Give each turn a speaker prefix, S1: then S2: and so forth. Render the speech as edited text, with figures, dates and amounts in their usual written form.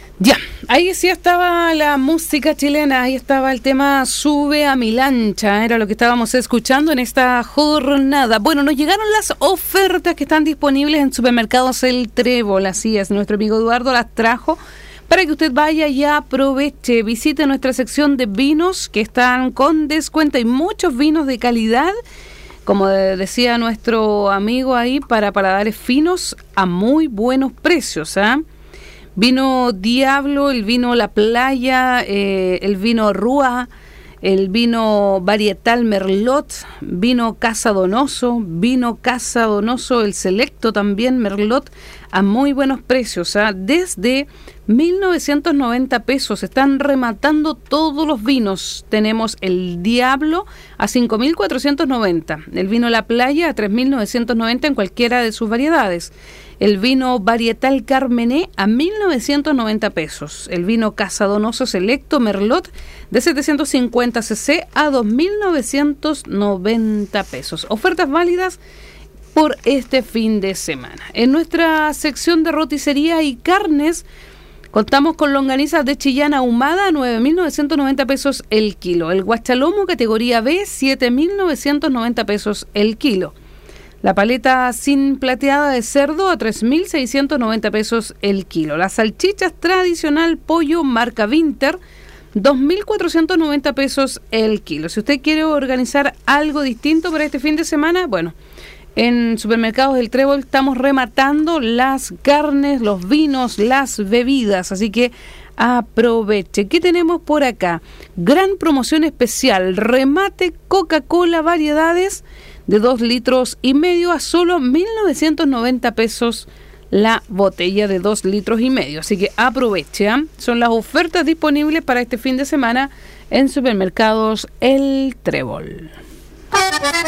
S1: Ya, ahí sí estaba la música chilena, ahí estaba el tema Sube a mi lancha, era lo que estábamos escuchando en esta jornada. Bueno, nos llegaron las ofertas que están disponibles en Supermercados El Trébol, así es, nuestro amigo Eduardo las trajo para que usted vaya y aproveche, visite nuestra sección de vinos que están con descuento, hay muchos vinos de calidad, como decía nuestro amigo ahí, para paladares finos a muy buenos precios, ¿ah? Vino Diablo, el vino La Playa, el vino Rúa, el vino Varietal Merlot, vino Casa Donoso, el Selecto también Merlot, a muy buenos precios, ¿ah? Desde 1.990 pesos, están rematando todos los vinos. Tenemos el Diablo a 5.490, el vino La Playa a 3.990 en cualquiera de sus variedades. El vino Varietal Carmené a 1.990 pesos. El vino Casa Donoso Selecto Merlot de 750 cc a 2.990 pesos. Ofertas válidas por este fin de semana. En nuestra sección de roticería y carnes, contamos con longanizas de Chillán ahumada a 9.990 pesos el kilo. El guachalomo categoría B, 7.990 pesos el kilo. La paleta sin plateada de cerdo a 3.690 pesos el kilo. Las salchichas tradicional pollo marca Winter, 2.490 pesos el kilo. Si usted quiere organizar algo distinto para este fin de semana, bueno, en Supermercados del Trébol estamos rematando las carnes, los vinos, las bebidas, así que aproveche. ¿Qué tenemos por acá? Gran promoción especial, remate Coca-Cola variedades de 2,5 litros a solo 1.990 pesos la botella de 2,5 litros. Así que aproveche, ¿eh? Son las ofertas disponibles para este fin de semana en Supermercados El Trébol.